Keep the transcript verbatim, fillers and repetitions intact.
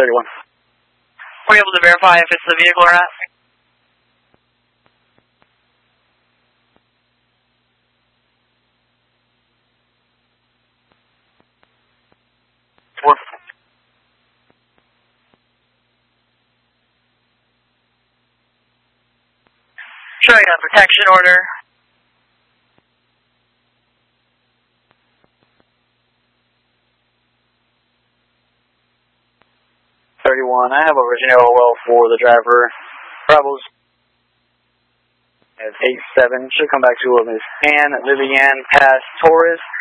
thirty-one. Were you able to verify if it's the vehicle or not? Four. Showing a protection order. thirty-one. I have a Virginia Orwell for the driver. Bravo's at eight seven. Should come back to him. Is Ann Vivian past Torres.